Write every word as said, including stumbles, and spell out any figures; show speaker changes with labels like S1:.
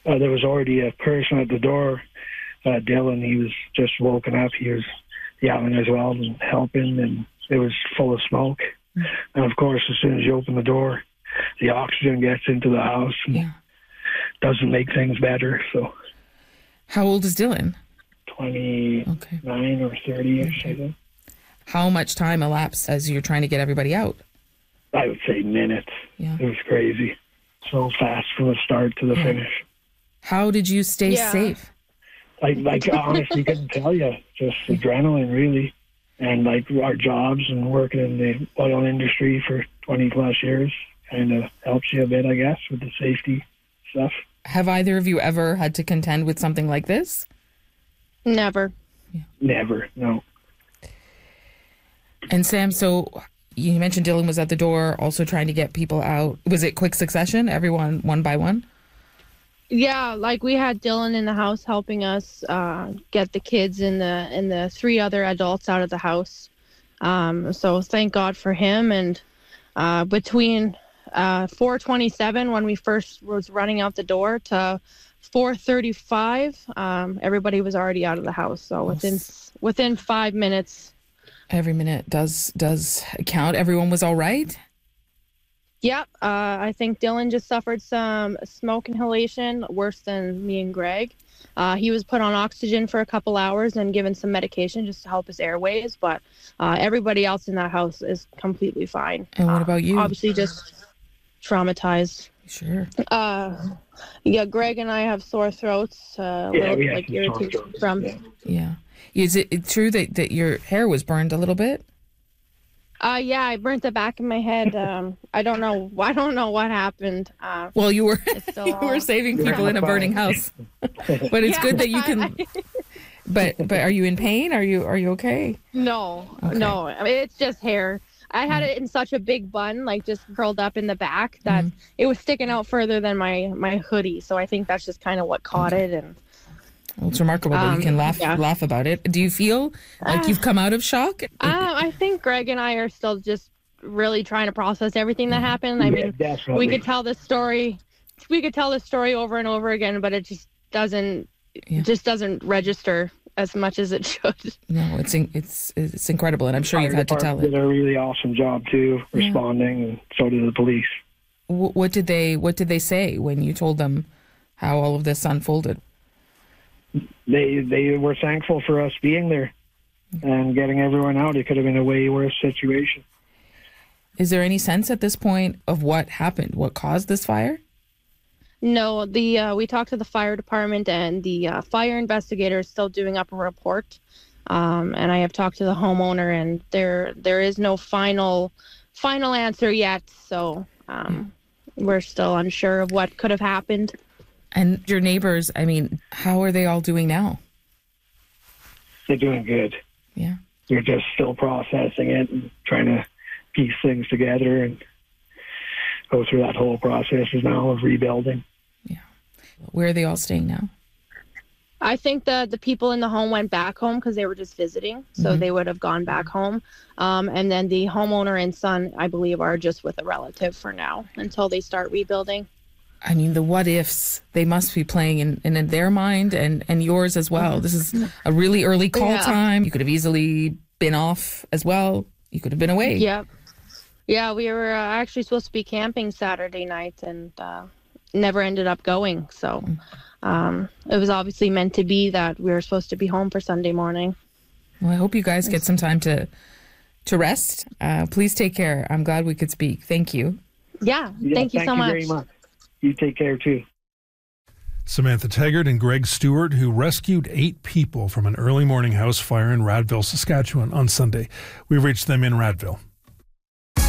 S1: Uh, there was already a person at the door, uh, Dylan. He was just woken up. He was yelling as well and helping, and it was full of smoke. Mm. And of course, as soon as you open the door, the oxygen gets into the house and yeah. doesn't make things better. So,
S2: how old is Dylan?
S1: twenty-nine okay. or thirty-ish, okay. I think.
S2: How much time elapsed as you're trying to get everybody out?
S1: I would say minutes. Yeah. It was crazy. So fast from the start to the yeah. finish.
S2: How did you stay
S3: yeah.
S2: safe?
S1: Like, like honestly, couldn't tell you. Just adrenaline, really. And like our jobs and working in the oil industry for twenty plus years kind of helps you a bit, I guess, with the safety stuff.
S2: Have either of you ever had to contend with something like this?
S3: Never.
S1: Yeah. Never, no.
S2: And Sam, so you mentioned Dylan was at the door also trying to get people out. Was it quick succession, everyone one by one?
S3: Yeah, like we had Dylan in the house helping us uh, get the kids and the and the three other adults out of the house. Um, so thank God for him. And uh, between uh, four twenty-seven, when we first was running out the door, to four thirty-five, um, everybody was already out of the house. So within within five minutes.
S2: Every minute does does count. Everyone was all right?
S3: Yep. Uh, I think Dylan just suffered some smoke inhalation, worse than me and Greg. Uh, he was put on oxygen for a couple hours and given some medication just to help his airways. But uh, everybody else in that house is completely fine.
S2: And what about you?
S3: Uh, obviously just traumatized.
S2: Sure.
S3: Uh, yeah, Greg and I have sore throats. Uh,
S1: yeah,
S3: little,
S1: we have
S3: like irritation from.
S2: Yeah. yeah. Is it true that, that your hair was burned a little bit?
S3: Uh, yeah, I burnt the back of my head. Um, I don't know. I don't know what happened. Uh,
S2: well, you were
S3: still,
S2: you were saving people in a burning house, but it's yeah, good that you can. But but are you in pain? Are you are you okay?
S3: No, okay. no. I mean, it's just hair. I had it in such a big bun, like just curled up in the back, that mm-hmm. it was sticking out further than my my hoodie. So I think that's just kind of what caught okay. it and.
S2: Well, it's remarkable that um, you can laugh yeah. laugh about it. Do you feel like uh, you've come out of shock?
S3: Uh, I think Greg and I are still just really trying to process everything that happened. I
S1: yeah,
S3: mean,
S1: definitely.
S3: we could tell this story, we could tell this story over and over again, but it just doesn't, yeah. just doesn't register as much as it should.
S2: No, it's in, it's it's incredible, and I'm sure Fire you've had to tell it.
S1: Did a really awesome job too, responding, yeah. and so did the police.
S2: W- what did they What did they say when you told them how all of this unfolded?
S1: They they were thankful for us being there and getting everyone out. It could have been a way worse situation.
S2: Is there any sense at this point of what happened, what caused this fire?
S3: No, the uh, we talked to the fire department, and the uh, fire investigator is still doing up a report. Um, and I have talked to the homeowner, and there there is no final final answer yet. So um, yeah. we're still unsure of what could have happened.
S2: And your neighbors, I mean, how are they all doing now?
S1: They're doing good.
S2: Yeah.
S1: They're just still processing it and trying to piece things together and go through that whole process now of rebuilding.
S2: Yeah. Where are they all staying now?
S3: I think the, the people in the home went back home because they were just visiting. So mm-hmm. they would have gone back home. Um, and then the homeowner and son, I believe, are just with a relative for now until they start rebuilding.
S2: I mean, the what ifs, they must be playing in, in, in their mind and, and yours as well. This is a really early call yeah. time. You could have easily been off as well. You could have been away.
S3: Yeah. Yeah, we were uh, actually supposed to be camping Saturday night and uh, never ended up going. So um, it was obviously meant to be that we were supposed to be home for Sunday morning.
S2: Well, I hope you guys get some time to, to rest. Uh, please take care. I'm glad we could speak. Thank you.
S3: Yeah,
S1: yeah
S3: thank you
S1: thank
S3: so
S1: you
S3: much.
S1: Very much. You take care, too.
S4: Samantha Taggart and Greg Stewart, who rescued eight people from an early morning house fire in Radville, Saskatchewan on Sunday. We reached them in Radville.